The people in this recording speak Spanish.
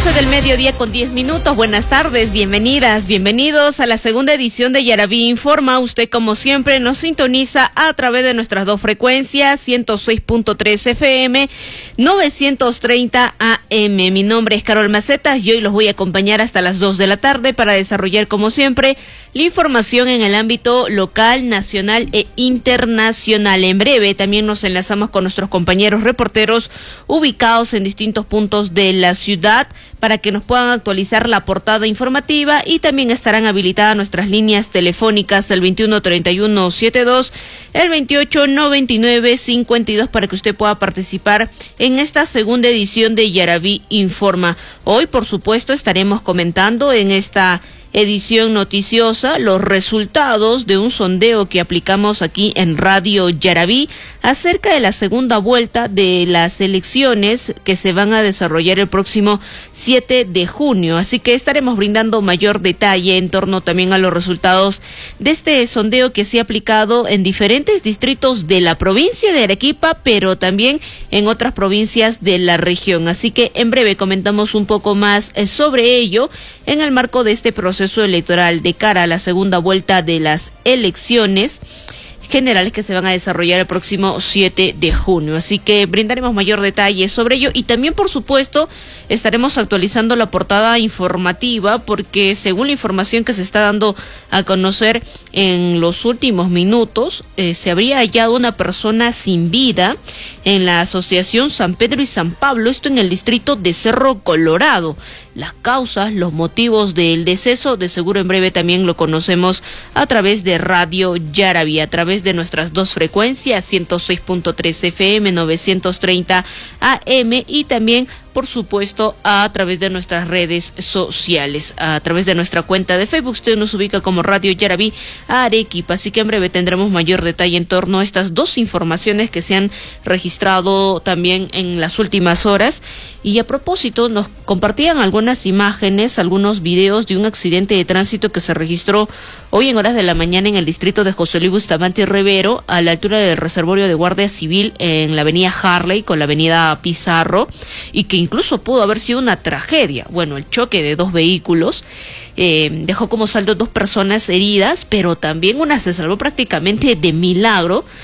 12 del mediodía con 10 minutos. Buenas tardes, bienvenidas, bienvenidos a la segunda edición de Yaraví Informa. Usted, como siempre, nos sintoniza a través de nuestras dos frecuencias, 106.3 FM, 930 AM. Mi nombre es Carol Macetas y hoy los voy a acompañar hasta las 2 de la tarde para desarrollar, como siempre, la información en el ámbito local, nacional e internacional. En breve también nos enlazamos con nuestros compañeros reporteros ubicados en distintos puntos de la ciudad para que nos puedan actualizar la portada informativa, y también estarán habilitadas nuestras líneas telefónicas, el 213172, el 289952, para que usted pueda participar en esta segunda edición de Yaraví Informa. Hoy, por supuesto, estaremos comentando en esta edición noticiosa los resultados de un sondeo que aplicamos aquí en Radio Yaraví acerca de la segunda vuelta de las elecciones que se van a desarrollar el próximo 7 de junio. Así que estaremos brindando mayor detalle en torno también a los resultados de este sondeo que se ha aplicado en diferentes distritos de la provincia de Arequipa, pero también en otras provincias de la región. Así que en breve comentamos un poco más sobre ello en el marco de este proceso electoral de cara a la segunda vuelta de las elecciones generales que se van a desarrollar el próximo 7 de junio. Así que brindaremos mayor detalle sobre ello, y también, por supuesto, estaremos actualizando la portada informativa, porque según la información que se está dando a conocer en los últimos minutos, se habría hallado una persona sin vida en la asociación San Pedro y San Pablo, esto en el distrito de Cerro Colorado. Las causas, los motivos del deceso, de seguro en breve también lo conocemos a través de Radio Yaraví, a través de nuestras dos frecuencias, 106.3 FM, 930 AM, y también, por supuesto, a través de nuestras redes sociales, a través de nuestra cuenta de Facebook. Usted nos ubica como Radio Yaraví Arequipa, así que en breve tendremos mayor detalle en torno a estas dos informaciones que se han registrado también en las últimas horas. Y a propósito, nos compartían algunas imágenes, algunos videos de un accidente de tránsito que se registró hoy en horas de la mañana en el distrito de José Luis Bustamante Rivero, a la altura del reservorio de Guardia Civil en la avenida Harley con la avenida Pizarro, y que incluso pudo haber sido una tragedia. Bueno, el choque de dos vehículos dejó como saldo 2 personas heridas, pero también una se salvó prácticamente de milagro,